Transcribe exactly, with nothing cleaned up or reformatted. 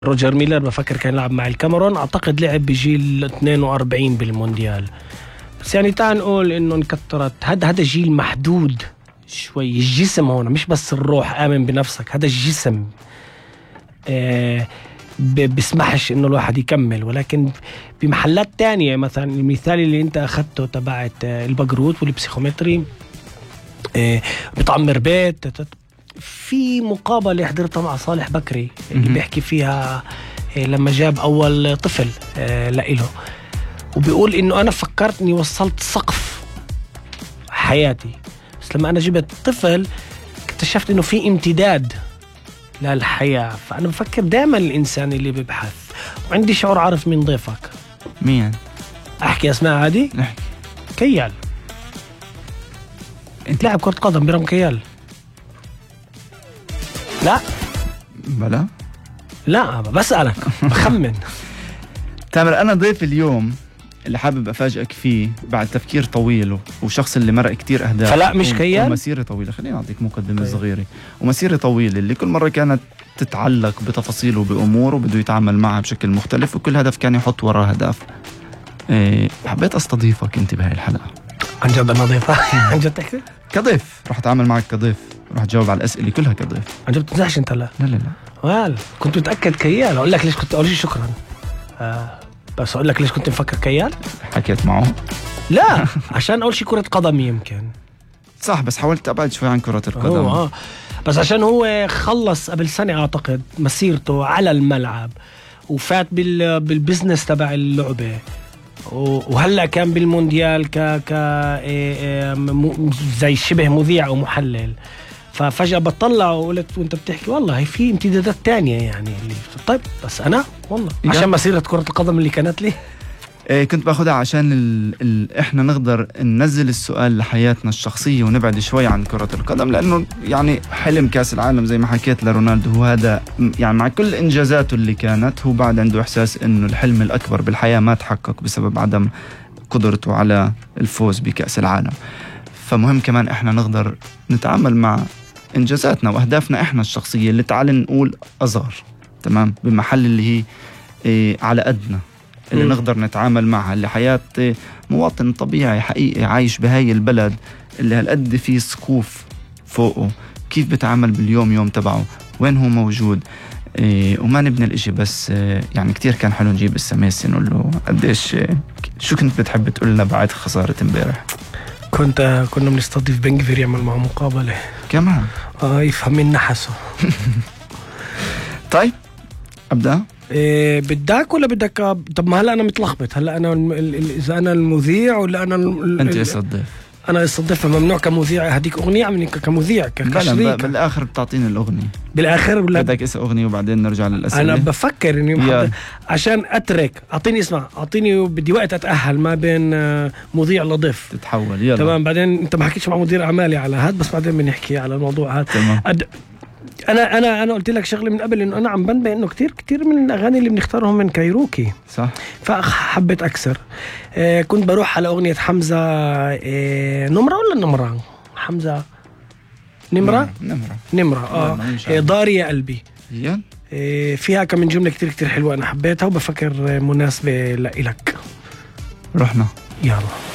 روجر ميلر بفكر كان يلعب مع الكاميرون، اعتقد لعب بجيل اثنين وأربعين بالمونديال. بس يعني تعال نقول انه انكترت، هذا هذا جيل محدود شوي. الجسم هون مش بس الروح، آمن بنفسك، هذا الجسم آه بيسمحش انه الواحد يكمل. ولكن بمحلات تانية مثلا المثال اللي انت اخذته تبعت البقروت والبسيخومتري، آه بتعمر بيت. في مقابلة حضرتها مع صالح بكري اللي بيحكي فيها آه لما جاب اول طفل آه لإله، وبيقول انه انا فكرت اني وصلت سقف حياتي، بس لما انا جبت طفل اكتشفت انه في امتداد للحياة. فانا بفكر دائما الانسان اللي بيبحث. وعندي شعور، عارف مين ضيفك؟ مين؟ احكي اسماء عادي؟ احكي. كيال. انت لاعب كرة قدم برام كيال؟ لا بلا لا بسألك بخمن. تامر، انا ضيف اليوم اللي حابب افاجئك فيه بعد تفكير طويل وشخص اللي مرق كتير اهداف، فلا مش كيال، ومسيرة طويلة. خليني اعطيك مقدمة صغيرة. ومسيرة طويلة اللي كل مرة كانت تتعلق بتفاصيل وبأمور وبده يتعامل معها بشكل مختلف، وكل هدف كان يحط وراه هدف. إيه، حبيت استضيفك انت بهاي الحلقة. عن جد انا ضيفة؟ عن جد تحكي؟ كضيف، رح اتعامل معك كضيف، رح تجاوب على الاسئلة كلها كضيف. عن جد بتنزحش انت؟ لا لا لا لا وال كنت متأكد كيال. اقول لك ليش كنت اقول شيء شكرا، آه بس اقول لك ليش كنت مفكر كيال. حكيت معه؟ لا عشان اول شيء كرة قدم يمكن. صح، بس حاولت ابعد شوي عن كرة القدم. اه بس عشان هو خلص قبل سنة اعتقد مسيرته على الملعب، وفات بال بالبزنس تبع اللعبة، وهلا كان بالمونديال ك ك زي شبه مذيع او محلل. ففجأة بطلع وقلت وانت بتحكي والله هي في امتدادات تانية يعني اللي طيب. بس انا والله عشان مسيرة كرة القدم اللي كانت لي إيه كنت باخدها عشان ال... ال... احنا نقدر ننزل السؤال لحياتنا الشخصية ونبعد شوي عن كرة القدم، لانه يعني حلم كاس العالم زي ما حكيت لرونالدو هو هذا، يعني مع كل انجازاته اللي كانت هو بعد عنده احساس انه الحلم الاكبر بالحياة ما تحقق بسبب عدم قدرته على الفوز بكاس العالم. فمهم كمان احنا نقدر نتعامل مع انجازاتنا واهدافنا احنا الشخصية اللي تعال نقول اصغر، تمام، بمحل اللي هي إيه على قدنا، اللي م. نقدر نتعامل معها، اللي حياة مواطن طبيعي حقيقي عايش بهاي البلد اللي هالقد فيه سقوف فوقه، كيف بتعامل باليوم يوم تبعه، وين هو موجود. إيه وما نبني الاشي بس إيه. يعني كتير كان حلو نجيب السميسي نقول له قديش إيه شو كنت بتحب تقول لنا بعد خسارة امبارح؟ كنت كنا بنستضيف بنغفير يعمل معه مقابلة كمان، اه يفهم من نحسه. طيب ابدا. إيه بدك ولا بدك؟ طب ما هلا انا متلخبط. هلا انا اذا انا المذيع ولا انا انت استضيف؟ انا استضيف ممنوع كمذيع. هديك اغنيه عمني كمذيع كشريك. بالاخر بتعطيني الاغنيه بالاخر ولا بدك اسم اغنيه وبعدين نرجع للاسئله؟ انا بفكر اني عشان اترك اعطيني اسمع اعطيني بدي وقت اتاهل ما بين مذيع لضيف تتحول. يلا تمام. بعدين انت ما حكيتش مع مدير اعمالي على هذا، بس بعدين بنحكي على الموضوع هذا. تمام. أد... انا انا انا قلت لك شغله من قبل انه انا عم بنبه انه كتير كتير من الاغاني اللي بنختارهم من كايروكي. صح. فحبيت اكثر. آه كنت بروح على اغنيه حمزه آه نمره ولا نمره حمزه نمره نمره نمره اه, آه داري يا قلبي. يلا. آه فيها كم من جمله كتير كتير حلوه انا حبيتها وبفكر مناسبه لإلك. رحنا. يلا.